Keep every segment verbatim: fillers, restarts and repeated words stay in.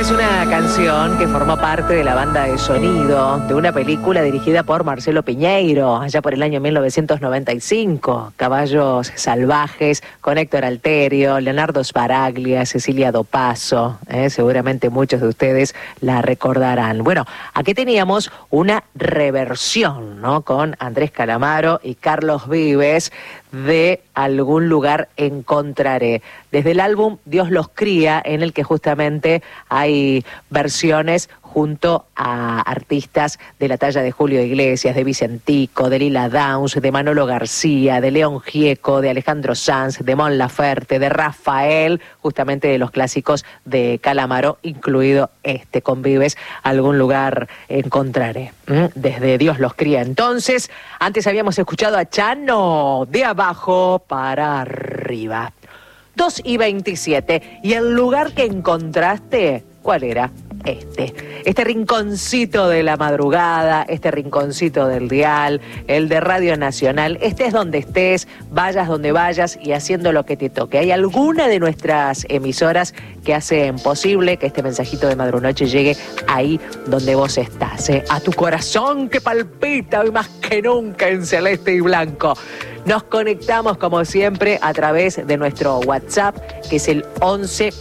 es una canción que formó parte de la banda de sonido de una película dirigida por Marcelo Piñeiro, allá por el año mil novecientos noventa y cinco. Caballos Salvajes, con Héctor Alterio, Leonardo Sbaraglia, Cecilia Dopazo. Eh, seguramente muchos de ustedes la recordarán. Bueno, aquí teníamos una reversión, ¿no? Con Andrés Calamaro y Carlos Vives de Algún lugar encontraré, desde el álbum Dios los cría, en el que justamente hay versiones junto a artistas de la talla de Julio Iglesias, de Vicentico, de Lila Downs, de Manolo García, de León Gieco, de Alejandro Sanz, de Mon Laferte, de Rafael, justamente de los clásicos de Calamaro, incluido este, con Vives, Algún lugar encontraré. ¿Mm? Desde Dios los cría. Entonces, antes habíamos escuchado a Chano, de abajo para arriba. dos y veintisiete. ¿Y el lugar que encontraste, cuál era? Este, este rinconcito de la madrugada, este rinconcito del dial, el de Radio Nacional. Estés donde estés, vayas donde vayas y haciendo lo que te toque. ¿Hay alguna de nuestras emisoras que hacen posible que este mensajito de Madrunoche llegue ahí donde vos estás, eh? A tu corazón que palpita hoy más que nunca en celeste y blanco? Nos conectamos como siempre a través de nuestro WhatsApp, que es el once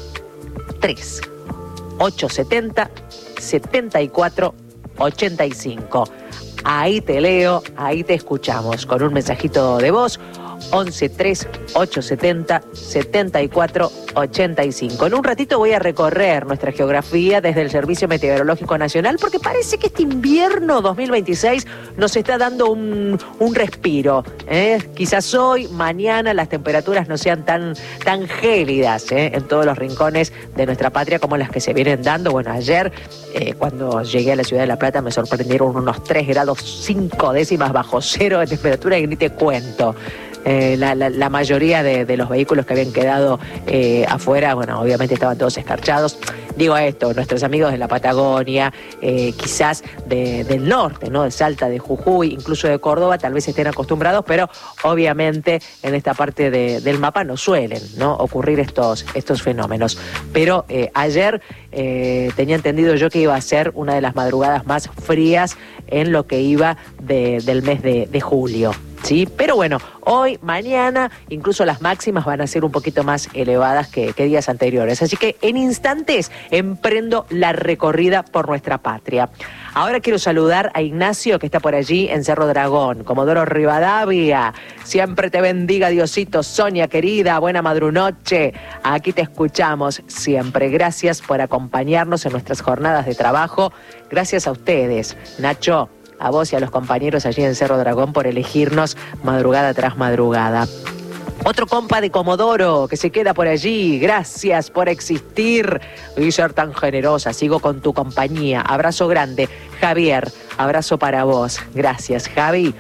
tres ochocientos setenta setenta y cuatro ochenta y cinco. Ahí te leo, ahí te escuchamos con un mensajito de voz. once tres ochocientos setenta setenta y cuatro ochenta y cinco. En un ratito voy a recorrer nuestra geografía desde el Servicio Meteorológico Nacional, porque parece que este invierno dos mil veintiséis nos está dando un, un respiro, ¿eh? Quizás hoy, mañana, las temperaturas no sean tan, tan gélidas, ¿eh? En todos los rincones de nuestra patria como las que se vienen dando. Bueno, ayer, eh, cuando llegué a la ciudad de La Plata, me sorprendieron unos tres grados cinco décimas bajo cero de temperatura y ni te cuento. Eh, la, la, la mayoría de, de los vehículos que habían quedado eh, afuera, bueno, obviamente estaban todos escarchados. Digo esto, nuestros amigos de la Patagonia, eh, quizás de, del norte, ¿no? De Salta, de Jujuy, incluso de Córdoba, tal vez estén acostumbrados, pero obviamente en esta parte de, del mapa no suelen, ¿no? ocurrir estos, estos fenómenos. Pero eh, ayer eh, tenía entendido yo que iba a ser una de las madrugadas más frías en lo que iba de, del mes de, de julio. Sí, pero bueno, hoy, mañana, incluso las máximas van a ser un poquito más elevadas que, que días anteriores. Así que en instantes emprendo la recorrida por nuestra patria. Ahora quiero saludar a Ignacio, que está por allí en Cerro Dragón. Comodoro Rivadavia, siempre te bendiga Diosito. Sonia querida, buena madrunoche. Aquí te escuchamos siempre. Gracias por acompañarnos en nuestras jornadas de trabajo. Gracias a ustedes, Nacho, a vos y a los compañeros allí en Cerro Dragón por elegirnos madrugada tras madrugada. Otro compa de Comodoro que se queda por allí. Gracias por existir y ser tan generosa. Sigo con tu compañía. Abrazo grande. Javier, abrazo para vos. Gracias, Javi.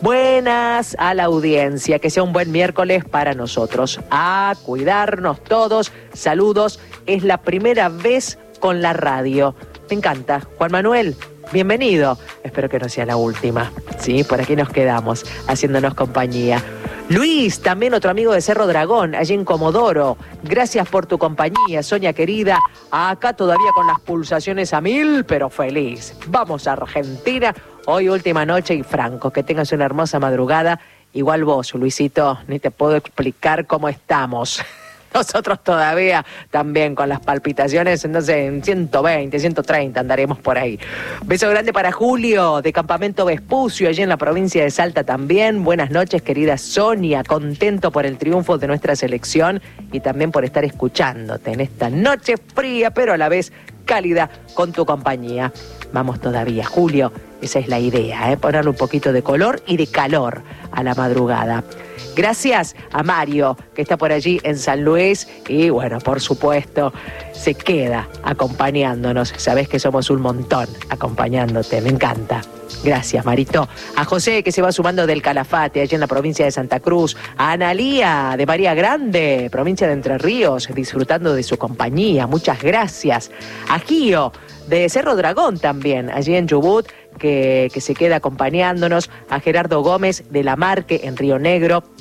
Buenas a la audiencia. Que sea un buen miércoles para nosotros. A cuidarnos todos. Saludos. Es la primera vez con la radio. Me encanta. Juan Manuel, bienvenido. Espero que no sea la última. Sí, por aquí nos quedamos, haciéndonos compañía. Luis, también otro amigo de Cerro Dragón, allí en Comodoro. Gracias por tu compañía, Sonia querida. Acá todavía con las pulsaciones a mil, pero feliz. Vamos a Argentina. Hoy última noche y franco. Que tengas una hermosa madrugada. Igual vos, Luisito, ni te puedo explicar cómo estamos. Nosotros todavía también con las palpitaciones, entonces en ciento veinte, ciento treinta andaremos por ahí. Beso grande para Julio, de Campamento Vespucio, allí en la provincia de Salta también. Buenas noches, querida Sonia. Contento por el triunfo de nuestra selección y también por estar escuchándote en esta noche fría, pero a la vez cálida con tu compañía. Vamos todavía, Julio. Esa es la idea, ¿eh? Ponerle un poquito de color y de calor a la madrugada. Gracias a Mario, que está por allí en San Luis y, bueno, por supuesto, se queda acompañándonos. Sabés que somos un montón acompañándote, me encanta. Gracias, Marito. A José, que se va sumando del Calafate, allí en la provincia de Santa Cruz. A Analía, de María Grande, provincia de Entre Ríos, disfrutando de su compañía. Muchas gracias. A Gio, de Cerro Dragón también, allí en Chubut, que, que se queda acompañándonos. A Gerardo Gómez, de La Marque, en Río Negro.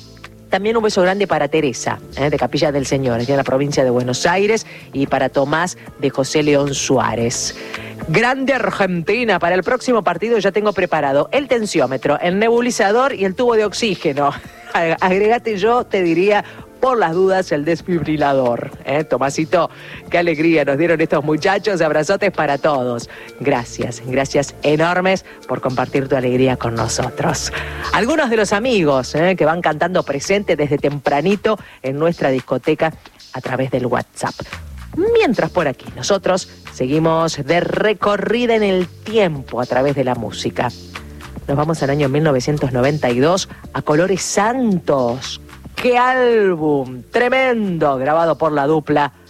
También un beso grande para Teresa, ¿eh? de Capilla del Señor, aquí en la provincia de Buenos Aires, y para Tomás de José León Suárez. Grande Argentina, para el próximo partido ya tengo preparado el tensiómetro, el nebulizador y el tubo de oxígeno. Agregate, yo te diría, por las dudas, el desfibrilador. ¿Eh? Tomasito, qué alegría nos dieron estos muchachos. Abrazotes para todos. Gracias, gracias enormes por compartir tu alegría con nosotros. Algunos de los amigos ¿eh? que van cantando presente desde tempranito en nuestra discoteca a través del WhatsApp. Mientras por aquí nosotros seguimos de recorrida en el tiempo a través de la música. Nos vamos al año mil novecientos noventa y dos a Colores Santos. ¡Qué álbum! Tremendo, grabado por la dupla